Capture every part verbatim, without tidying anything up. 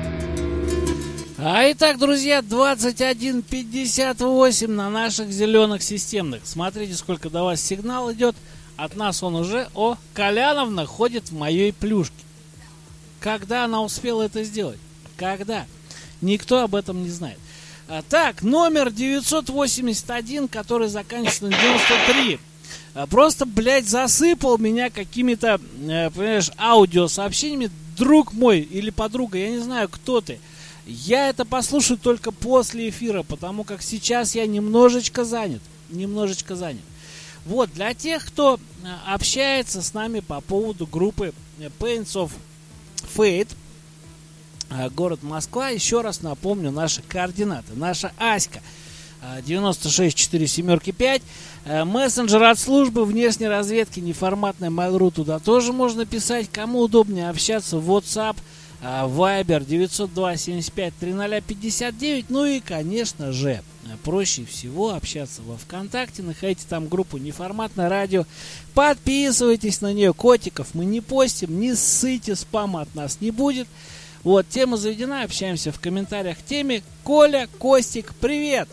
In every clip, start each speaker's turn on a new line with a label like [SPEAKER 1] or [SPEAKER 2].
[SPEAKER 1] А итак, друзья, двадцать один пятьдесят восемь на наших зеленых системных. Смотрите, сколько до вас сигнал идет. От нас он уже... О, Коляновна ходит в моей плюшке. Когда она успела это сделать? Когда? Никто об этом не знает. А, так, номер девятьсот восемьдесят один, который заканчивается на девяносто три. А, просто, блядь, засыпал меня какими-то, э, понимаешь, аудиосообщениями. Друг мой или подруга, я не знаю, кто ты. Я это послушаю только после эфира, потому как сейчас я немножечко занят. Немножечко занят. Вот, для тех, кто общается с нами по поводу группы Pains of Fate, город Москва, еще раз напомню наши координаты. Наша Аська девяносто шесть четыре семерки пять. Мессенджер от службы внешней разведки, неформатная Mail.ru, туда тоже можно писать. Кому удобнее общаться, в WhatsApp, Viber девятьсот два семьдесят пять тридцать пятьдесят девять. Ну и, конечно же, проще всего общаться во ВКонтакте. Находите там группу «Неформатное радио». Подписывайтесь на нее. Котиков мы не постим, не ссыте, спама от нас не будет. Вот, тема заведена, общаемся в комментариях к теме. Коля, Костик, привет!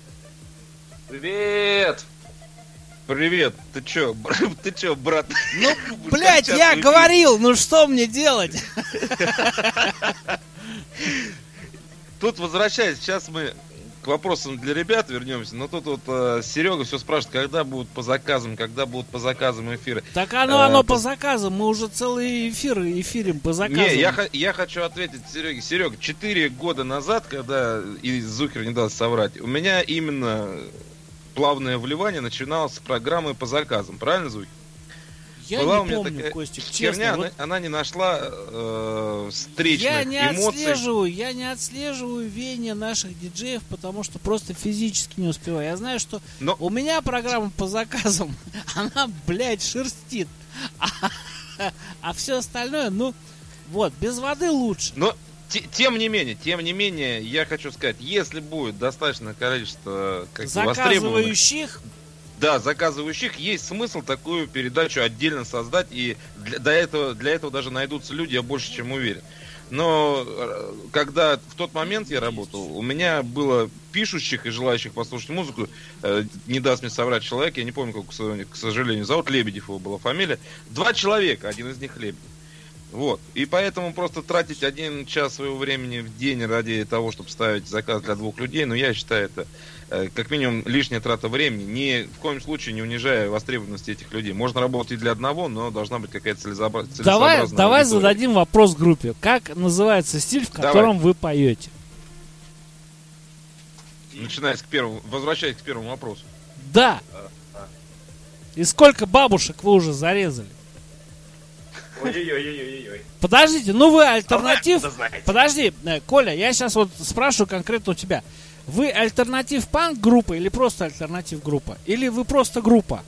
[SPEAKER 2] Привет! Привет, ты чё, ты чё, брат?
[SPEAKER 1] Ну, блядь, я говорил, ну что мне делать?
[SPEAKER 2] Тут, возвращаясь, сейчас мы к вопросам для ребят вернемся, но тут вот э, Серега все спрашивает, когда будут по заказам, когда будут по заказам эфиры.
[SPEAKER 1] Так оно, оно по заказам, мы уже целый эфир эфирим по заказам.
[SPEAKER 2] Не, я, я хочу ответить Сереге. Серега, четыре года назад, когда и Зухер не даст соврать, у меня именно плавное вливание начиналось с программы по заказам, правильно, Зухер?
[SPEAKER 1] Я
[SPEAKER 2] Была
[SPEAKER 1] не
[SPEAKER 2] у меня
[SPEAKER 1] помню,
[SPEAKER 2] такая
[SPEAKER 1] Костик,
[SPEAKER 2] херня,
[SPEAKER 1] честно.
[SPEAKER 2] она,
[SPEAKER 1] Вот
[SPEAKER 2] она не нашла э, встречных
[SPEAKER 1] я не
[SPEAKER 2] эмоций.
[SPEAKER 1] отслеживаю, я не отслеживаю веяние наших диджеев, потому что просто физически не успеваю. Я знаю, что Но... у меня программа по заказам, она, блядь, шерстит. А, а все остальное, ну, вот, без воды лучше.
[SPEAKER 2] Но, т- тем не менее, тем не менее, я хочу сказать, если будет достаточное количество как
[SPEAKER 1] заказывающих,
[SPEAKER 2] да, заказывающих, есть смысл такую передачу отдельно создать, и для, до этого, для этого даже найдутся люди, я больше чем уверен. Но когда в тот момент я работал, у меня было пишущих и желающих послушать музыку, э, не даст мне соврать человек, я не помню, как, к сожалению, зовут, Лебедев его была фамилия, два человека, один из них Лебедев. Вот. И поэтому просто тратить один час своего времени в день ради того, чтобы ставить заказ для двух людей, ну, я считаю, это э, как минимум лишняя трата времени, ни в коем случае не унижая востребованности этих людей. Можно работать и для одного, но должна быть какая-то целесообразная.
[SPEAKER 1] Давай, давай зададим вопрос группе. Как называется стиль, в котором давай. вы поете?
[SPEAKER 2] Начинаясь к первому, возвращаясь к первому вопросу.
[SPEAKER 1] Да. И сколько бабушек вы уже зарезали?
[SPEAKER 3] Ой-ой-ой-ой-ой-ой.
[SPEAKER 1] Подождите, ну вы альтернатив... Подожди, Коля, я сейчас вот спрашиваю конкретно у тебя. Вы альтернатив панк группа или просто альтернатив группа? Или вы просто группа?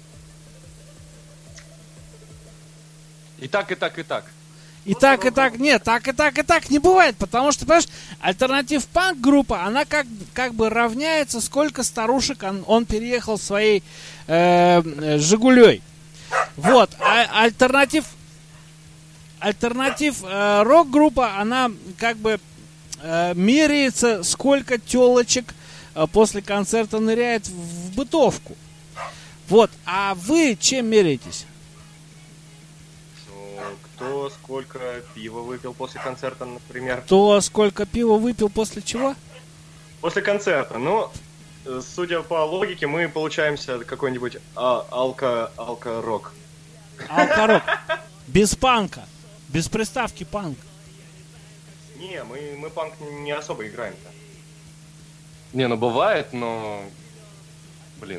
[SPEAKER 3] И так, и так, и так.
[SPEAKER 1] И так, и так, нет, так, и так, и так не бывает, потому что, понимаешь, альтернатив панк группа, она как, как бы равняется, сколько старушек он, он переехал своей э, Жигулей. Вот, а, альтернатив... Альтернатив э, рок-группа, она как бы э, меряется, сколько телочек э, после концерта ныряет в, в бытовку. Вот, а вы чем меряетесь?
[SPEAKER 3] Ну, кто сколько пива выпил после концерта, например.
[SPEAKER 1] Кто сколько пива выпил после чего?
[SPEAKER 3] После концерта, ну, судя по логике, мы получаемся какой-нибудь а, алко, алко-рок.
[SPEAKER 1] Алко-рок. Без панка. Без приставки панк.
[SPEAKER 3] Не, мы, мы панк не особо играем-то.
[SPEAKER 4] Не, ну бывает, но... Блин.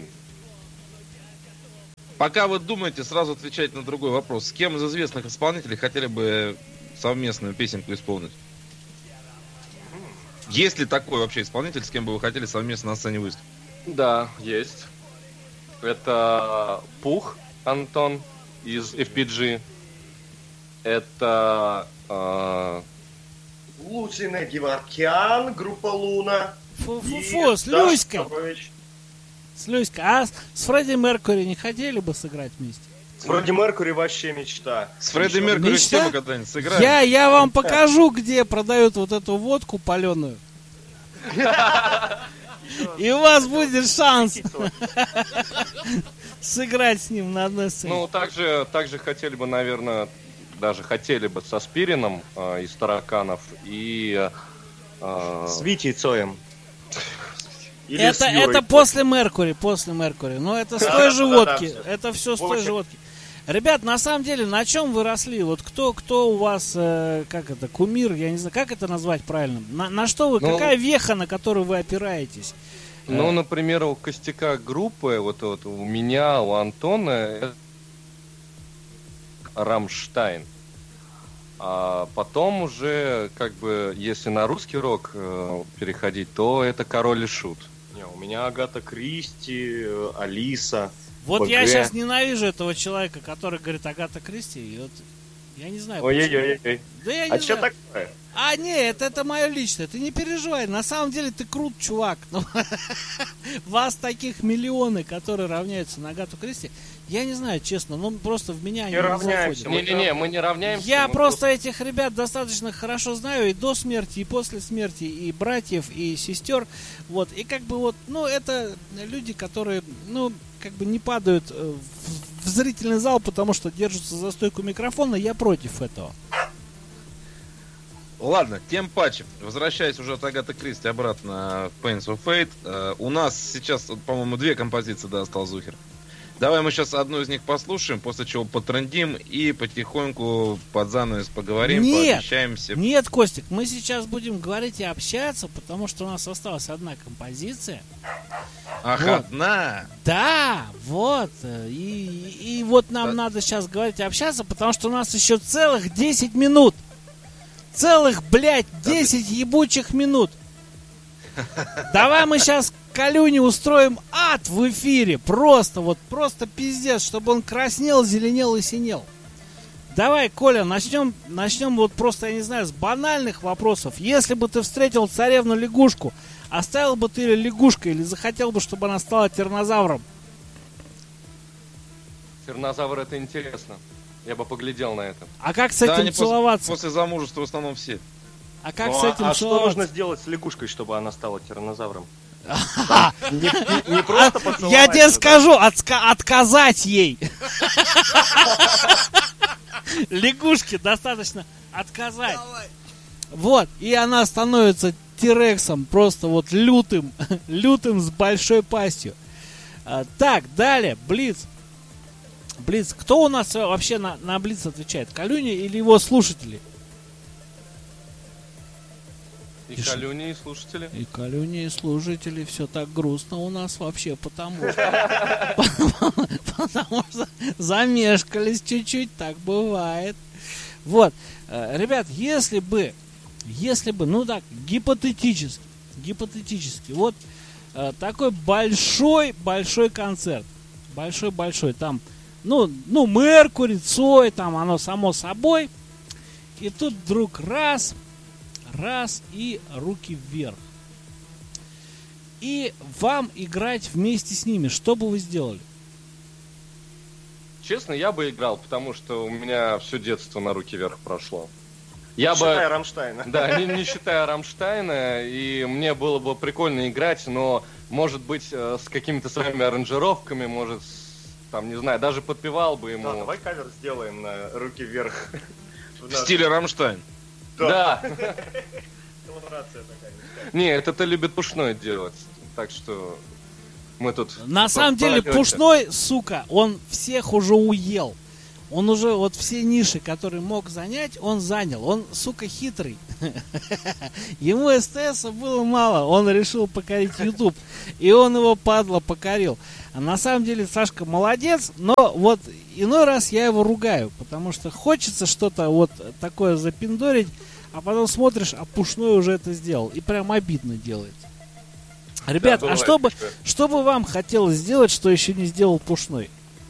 [SPEAKER 2] Пока вы думаете, сразу отвечать на другой вопрос. С кем из известных исполнителей хотели бы совместную песенку исполнить? Есть ли такой вообще исполнитель, с кем бы вы хотели совместно на сцене выступить?
[SPEAKER 4] Да, есть. Это Пух Антон из эф пи джи. Это... Э...
[SPEAKER 3] Луцина Геворкян, группа Луна.
[SPEAKER 1] Фу-фу-фу, с Люськой. С Люськой. А с Фредди Меркьюри не хотели бы сыграть вместе?
[SPEAKER 3] С Фредди Меркьюри вообще мечта.
[SPEAKER 2] С Фредди
[SPEAKER 3] Еще-
[SPEAKER 2] Меркьюри
[SPEAKER 1] Мечта?
[SPEAKER 2] все мы когда-нибудь сыграем.
[SPEAKER 1] Я, я вам покажу, где продают вот эту водку паленую. И у вас будет шанс сыграть с ним на одной сцене.
[SPEAKER 4] Ну, также, также хотели бы, наверное, даже хотели бы со Спирином э, из Тараканов и... э,
[SPEAKER 3] С Витей Цоем. Или
[SPEAKER 1] это,
[SPEAKER 3] с Юрой
[SPEAKER 1] это
[SPEAKER 3] Цоем.
[SPEAKER 1] после Меркури, после Меркури. Но это с
[SPEAKER 3] Да,
[SPEAKER 1] той
[SPEAKER 3] да,
[SPEAKER 1] же
[SPEAKER 3] да,
[SPEAKER 1] водки.
[SPEAKER 3] да, всё.
[SPEAKER 1] Это все с той
[SPEAKER 3] Вовчик.
[SPEAKER 1] же водки. Ребят, на самом деле, на чем вы росли? Вот кто, кто у вас, э, как это, кумир, я не знаю, как это назвать правильно? На, на что вы,
[SPEAKER 4] Ну,
[SPEAKER 1] какая веха, на которую вы опираетесь?
[SPEAKER 4] Ну, например, у костяка группы, вот, вот у меня, у Антона, это Рамштайн. А потом уже, как бы, если на русский рок э, переходить, то это Король и Шут.
[SPEAKER 3] Не, у меня Агата Кристи, э, Алиса.
[SPEAKER 1] Вот
[SPEAKER 3] БГ.
[SPEAKER 1] я сейчас ненавижу этого человека, который говорит Агата Кристи. И вот, я не знаю. почему.
[SPEAKER 3] Ой-ой-ой.
[SPEAKER 1] Да я не
[SPEAKER 3] А что
[SPEAKER 1] знаю.
[SPEAKER 3] такое?
[SPEAKER 1] А, нет, это мое личное. Ты не переживай. На самом деле ты крут, чувак. Ну, вас таких миллионы, которые равняются на Агату Кристи. Я не знаю, честно. Ну, просто в меня они
[SPEAKER 3] Не
[SPEAKER 1] не
[SPEAKER 3] равняемся.
[SPEAKER 1] заходят.
[SPEAKER 4] Не-не-не, мы не равняемся.
[SPEAKER 1] Я
[SPEAKER 4] мы
[SPEAKER 1] просто этих ребят достаточно хорошо знаю и до смерти, и после смерти, и братьев, и сестер. Вот. И как бы вот, ну, это люди, которые, ну, как бы не падают э, в, в зрительный зал, потому что держатся за стойку микрофона. Я против этого.
[SPEAKER 2] Ладно, тем паче. Возвращаясь уже от Агаты Кристи обратно в Pains of Fate. э, у нас сейчас, вот, по-моему, две композиции достал Зухер. Давай мы сейчас одну из них послушаем, после чего потрендим и потихоньку под занавес поговорим,
[SPEAKER 1] Нет.
[SPEAKER 2] пообщаемся.
[SPEAKER 1] Нет, Костик, мы сейчас будем говорить и общаться, потому что у нас осталась одна композиция.
[SPEAKER 2] Ах,
[SPEAKER 1] Вот.
[SPEAKER 2] одна!
[SPEAKER 1] Да, вот. э, И, и вот нам
[SPEAKER 2] Да.
[SPEAKER 1] надо сейчас говорить и общаться, потому что у нас еще целых десять минут. Целых, блядь, десять ебучих минут. Давай мы сейчас Калюне устроим ад в эфире. Просто, вот просто пиздец, чтобы он краснел, зеленел и синел. Давай, Коля, начнем, начнем вот просто, я не знаю, с банальных вопросов. Если бы ты встретил царевну-лягушку, оставил бы ты ее лягушкой или захотел бы, чтобы она стала тираннозавром?
[SPEAKER 4] Тираннозавр — это интересно. Я бы поглядел на это.
[SPEAKER 1] А как с
[SPEAKER 2] Да,
[SPEAKER 1] этим
[SPEAKER 2] они после,
[SPEAKER 1] целоваться?
[SPEAKER 2] после замужества в основном все.
[SPEAKER 1] А как
[SPEAKER 3] Ну,
[SPEAKER 1] с
[SPEAKER 3] а-
[SPEAKER 1] этим
[SPEAKER 3] а что
[SPEAKER 1] целоваться?
[SPEAKER 3] нужно сделать с лягушкой, чтобы она стала тираннозавром? Не не просто
[SPEAKER 1] А,
[SPEAKER 3] поцеловать.
[SPEAKER 1] я тебе
[SPEAKER 3] да?
[SPEAKER 1] скажу, отска- отказать ей. Лягушке достаточно отказать. Вот, и она становится тирексом, просто вот лютым, лютым с большой пастью. А, так, далее, Блиц. Блиц, кто у нас вообще на, на Блиц отвечает? Калюня или его слушатели?
[SPEAKER 4] И
[SPEAKER 1] Пиши.
[SPEAKER 4] Калюни, и слушатели.
[SPEAKER 1] И Калюня, и служители, все так грустно у нас вообще, потому что, потому что замешкались чуть-чуть, так бывает. Вот, э, ребят, если бы, если бы, ну так, гипотетически, гипотетически, вот э, такой большой-большой концерт, большой-большой, там, ну, ну, Меркури, Цой, там, оно само собой, и тут вдруг раз... Раз и руки вверх. И вам играть вместе с ними. Что бы вы сделали?
[SPEAKER 4] Честно, я бы играл, потому что у меня все детство на руки вверх прошло. Я
[SPEAKER 3] Считая
[SPEAKER 4] бы...
[SPEAKER 3] Рамштайна.
[SPEAKER 4] Да, не, не считая Рамштайна, и мне было бы прикольно играть, но, может быть, э, с какими-то своими аранжировками, может, с- там, не знаю, даже подпевал бы ему.
[SPEAKER 3] Да, давай кавер сделаем на руки вверх.
[SPEAKER 2] В стиле Рамштайн.
[SPEAKER 4] Да.
[SPEAKER 3] Коллаборация такая.
[SPEAKER 4] Не, это-то любит Пушной делать, так что мы тут...
[SPEAKER 1] На
[SPEAKER 4] по-
[SPEAKER 1] самом деле,
[SPEAKER 4] пройдёте.
[SPEAKER 1] Пушной, сука, он всех уже уел. Он уже вот все ниши, которые мог занять, он занял. Он, сука, хитрый. Ему СТСа было мало. Он решил покорить YouTube. И он его, падла, покорил. А на самом деле Сашка молодец, но вот иной раз я его ругаю. Потому что хочется что-то вот такое запиндорить, а потом смотришь, а Пушной уже это сделал. И прям обидно делает. Ребят,
[SPEAKER 4] Да,
[SPEAKER 1] а
[SPEAKER 4] бывает
[SPEAKER 1] что бы,
[SPEAKER 4] такое.
[SPEAKER 1] что бы вам хотелось сделать, что еще не сделал Пушной?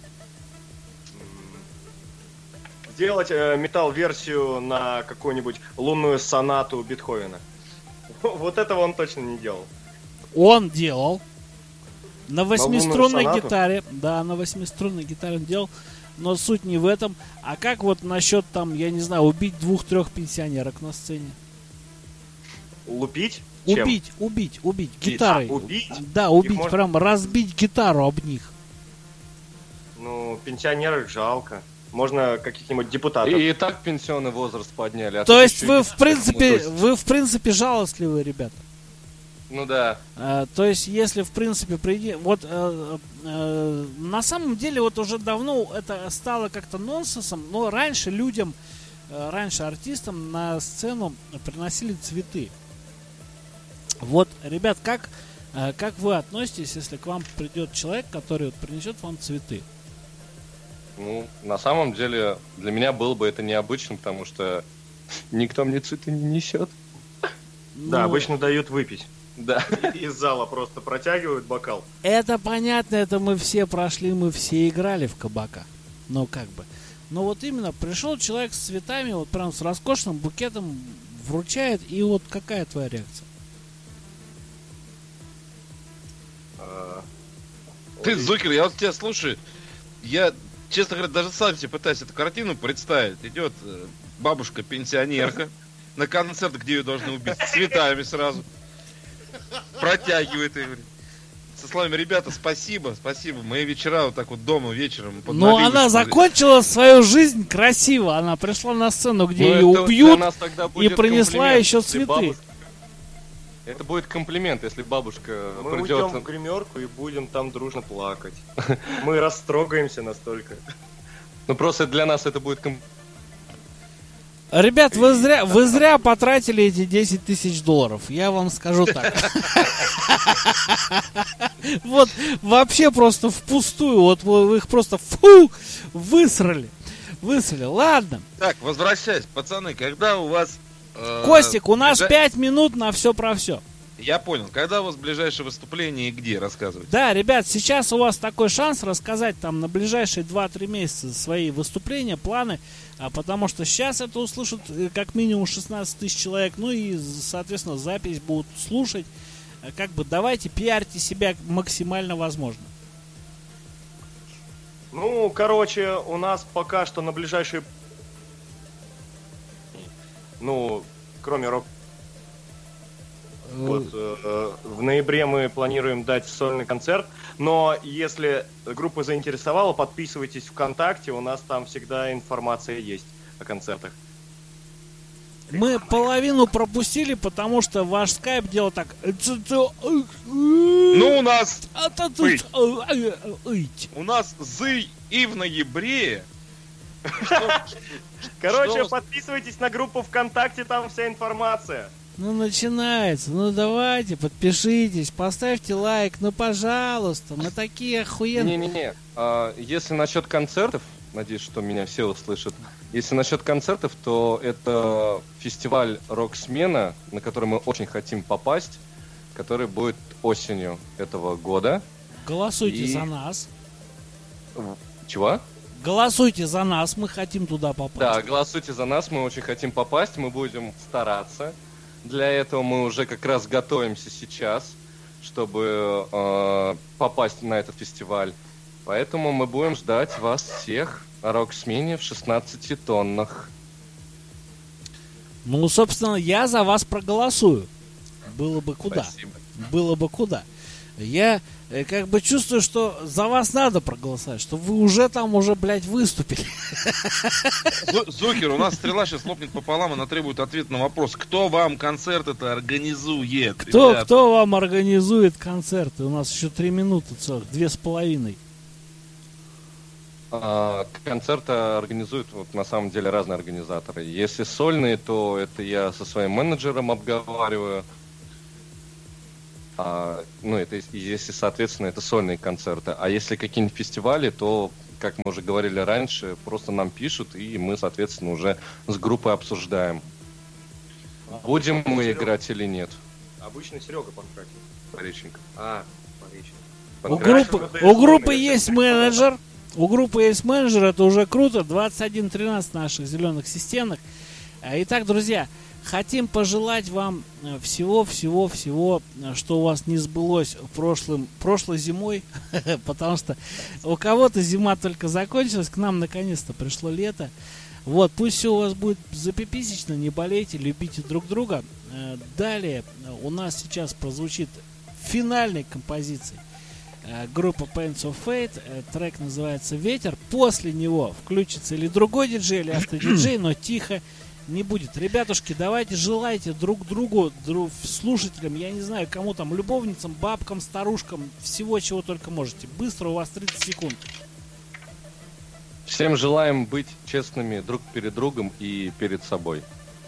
[SPEAKER 3] Сделать э, металл-версию на какую-нибудь лунную сонату Бетховена. Вот этого он точно не делал.
[SPEAKER 1] Он делал на
[SPEAKER 3] лунную
[SPEAKER 1] восьмиструнной
[SPEAKER 3] сонату?
[SPEAKER 1] гитаре, да, на восьмиструнной гитаре он делал но суть не в этом. А как вот насчет там, я не знаю, убить двух-трех пенсионерок на сцене?
[SPEAKER 3] Лупить? Чем?
[SPEAKER 1] Убить, убить, убить,
[SPEAKER 3] Бить.
[SPEAKER 1] гитарой.
[SPEAKER 3] А, убить?
[SPEAKER 1] Да, убить,
[SPEAKER 3] Их можно-
[SPEAKER 1] прям разбить гитару об них.
[SPEAKER 3] Ну, пенсионеров жалко. Можно каких-нибудь депутатов.
[SPEAKER 4] И, и так пенсионный возраст подняли. а
[SPEAKER 1] То
[SPEAKER 4] тут
[SPEAKER 1] есть
[SPEAKER 4] еще
[SPEAKER 1] вы
[SPEAKER 4] и
[SPEAKER 1] в принципе,
[SPEAKER 4] мудрость.
[SPEAKER 1] вы в принципе жалостливые, ребята.
[SPEAKER 4] Ну да.
[SPEAKER 1] А, то есть, если в принципе приди... вот э, э, на самом деле вот уже давно это стало как-то нонсенсом, но раньше людям, э, раньше артистам на сцену приносили цветы. Вот, ребят, как э, как вы относитесь, если к вам придет человек, который вот принесет вам цветы?
[SPEAKER 4] Ну, на самом деле, для меня было бы это необычно, потому что никто мне цветы не несет.
[SPEAKER 3] Да,
[SPEAKER 1] Ну,
[SPEAKER 3] обычно дают выпить.
[SPEAKER 4] Да.
[SPEAKER 3] Из зала просто протягивают бокал.
[SPEAKER 1] Это понятно, это мы все прошли, мы все играли в кабака. Ну, как бы. Но вот именно пришел человек с цветами, вот прям с роскошным букетом, вручает, и вот какая твоя реакция?
[SPEAKER 3] А,
[SPEAKER 2] Ты,
[SPEAKER 3] ой,
[SPEAKER 2] Зукер, я вот тебя слушаю. Я, честно говоря, даже сам себе пытаюсь эту картину представить. Идет э, бабушка-пенсионерка на концерт, где ее должны убить с цветами сразу. Протягивает и говорит. Со словами: ребята, спасибо, спасибо. Мои вечера вот так вот дома вечером. под
[SPEAKER 1] Но
[SPEAKER 2] наливочку».
[SPEAKER 1] она закончила свою жизнь красиво. Она пришла на сцену, где
[SPEAKER 4] Ну,
[SPEAKER 1] ее
[SPEAKER 4] это для
[SPEAKER 1] убьют,
[SPEAKER 4] нас тогда
[SPEAKER 1] и
[SPEAKER 4] будет
[SPEAKER 1] принесла
[SPEAKER 4] комплимент,
[SPEAKER 1] еще
[SPEAKER 4] если
[SPEAKER 1] цветы.
[SPEAKER 4] бабушка- Это будет комплимент, если бабушка
[SPEAKER 3] Мы
[SPEAKER 4] придет.
[SPEAKER 3] уйдем в гримерку и будем там дружно плакать. Мы растрогаемся настолько.
[SPEAKER 4] Ну просто для нас это будет комплимент.
[SPEAKER 1] Ребят, вы зря, вы зря потратили эти десять тысяч долларов. Я вам скажу так. Вот вообще просто впустую. Вот вы их просто фу, высрали. Высрали. Ладно.
[SPEAKER 2] Так, возвращаясь, пацаны, когда у вас... э,
[SPEAKER 1] Костик, у нас
[SPEAKER 2] ближа-
[SPEAKER 1] пять минут на все про все.
[SPEAKER 2] Я понял. Когда у вас ближайшее выступление и где? Рассказывайте.
[SPEAKER 1] Да, ребят, сейчас у вас такой шанс рассказать там на ближайшие два-три месяца свои выступления, планы, а, потому что сейчас это услышат э, как минимум шестнадцать тысяч человек, ну и, соответственно, запись будут слушать. А, Как бы давайте пиарьте себя максимально возможно.
[SPEAKER 3] Ну, короче, у нас пока что на ближайшие... Ну, кроме рок... Вот, э, в ноябре мы планируем дать сольный концерт, но если группа заинтересовала, подписывайтесь ВКонтакте, у нас там всегда информация есть о концертах.
[SPEAKER 1] Мы половину пропустили, потому что ваш скайп делал так.
[SPEAKER 2] Ну, у нас, Ой. у нас зы и в ноябре.
[SPEAKER 3] Короче,
[SPEAKER 2] Что?
[SPEAKER 3] подписывайтесь на группу ВКонтакте, там вся информация.
[SPEAKER 1] Ну начинается, ну давайте, подпишитесь, поставьте лайк, ну пожалуйста, мы такие охуенные.
[SPEAKER 4] Не-не-не. А, если насчет концертов, надеюсь, что меня все услышат. Если насчет концертов, то это фестиваль «Рок-смена», на который мы очень хотим попасть, который будет осенью этого года.
[SPEAKER 1] Голосуйте
[SPEAKER 4] И-
[SPEAKER 1] за нас.
[SPEAKER 4] Чего?
[SPEAKER 1] Голосуйте за нас, мы хотим туда попасть.
[SPEAKER 4] Да, голосуйте за нас, мы очень хотим попасть, мы будем стараться. Для этого мы уже как раз готовимся сейчас, чтобы э, попасть на этот фестиваль. Поэтому мы будем ждать вас всех на рок-смене в шестнадцати тоннах.
[SPEAKER 1] Ну, собственно, я за вас проголосую. Было бы куда.
[SPEAKER 4] Спасибо.
[SPEAKER 1] Было бы куда. Я э, как бы чувствую, что за вас надо проголосовать, что вы уже там уже, блядь, выступили.
[SPEAKER 2] Зу- Зукер, у нас стрела сейчас лопнет пополам, она требует ответа на вопрос. Кто вам концерт это организует?
[SPEAKER 1] Кто,
[SPEAKER 2] ребята?
[SPEAKER 1] кто вам организует концерты? У нас еще три минуты целых, две с половиной.
[SPEAKER 4] А, концерты организуют вот, на самом деле разные организаторы. Если сольные, то это я со своим менеджером обговариваю. А, ну, это ес- если, соответственно, это сольные концерты. А если какие-нибудь фестивали, то, как мы уже говорили раньше, просто нам пишут, и мы, соответственно, уже с группой обсуждаем, будем мы
[SPEAKER 3] Серега.
[SPEAKER 4] играть или нет.
[SPEAKER 3] Обычно Серега Панкратин.
[SPEAKER 4] Пореченко.
[SPEAKER 3] А, Пореченко.
[SPEAKER 1] У
[SPEAKER 4] Панкратиев.
[SPEAKER 1] группы,
[SPEAKER 3] Раньше
[SPEAKER 1] у группы
[SPEAKER 3] ВДС
[SPEAKER 1] есть
[SPEAKER 3] сольные,
[SPEAKER 1] менеджер. У группы есть менеджер, это уже круто. двадцать один тринадцать наших зеленых системных. А, Итак, друзья, Хотим пожелать вам всего-всего-всего, что у вас не сбылось прошлым, прошлой зимой, потому что у кого-то зима только закончилась, к нам наконец-то пришло лето. Вот, пусть все у вас будет запиписечно, не болейте, любите друг друга. Далее у нас сейчас прозвучит финальной композицией группа Pains of Fate. Трек называется «Ветер». После него включится или другой диджей, или автодиджей, но тихо не будет. Ребятушки, давайте желайте друг другу, друг, слушателям, я не знаю, кому там, любовницам, бабкам, старушкам, всего, чего только можете. Быстро, у вас тридцать секунд.
[SPEAKER 4] Всем желаем быть честными друг перед другом и перед собой.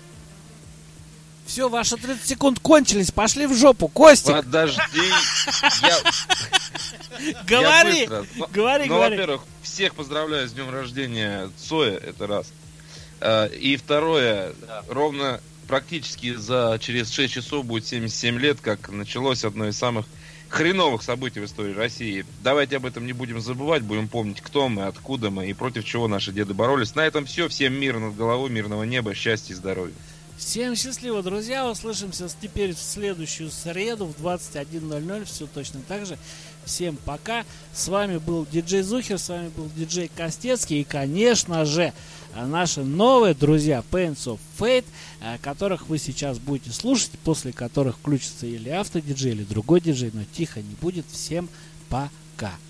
[SPEAKER 1] Все, ваши тридцать секунд кончились, пошли в жопу, Костик.
[SPEAKER 2] Подожди, я...
[SPEAKER 1] Говори,
[SPEAKER 2] я быстро.
[SPEAKER 1] говори,
[SPEAKER 2] ну,
[SPEAKER 1] говори.
[SPEAKER 2] Во-первых, всех поздравляю с днем рождения Цоя, это раз. И второе, да. Ровно практически за через шесть часов будет семьдесят семь лет, как началось одно из самых хреновых событий в истории России. Давайте об этом не будем забывать, будем помнить, кто мы, откуда мы и против чего наши деды боролись. На этом все. Всем мира над головой, мирного неба, счастья и здоровья.
[SPEAKER 1] Всем счастливо, друзья. Услышимся теперь в следующую среду в двадцать один ноль ноль. Все точно так же. Всем пока. С вами был диджей Зухер, с вами был диджей Костецкий. И, конечно же, наши новые друзья Pains of Fate, которых вы сейчас будете слушать, после которых включится или автодиджей, или другой диджей, но тихо не будет. Всем пока.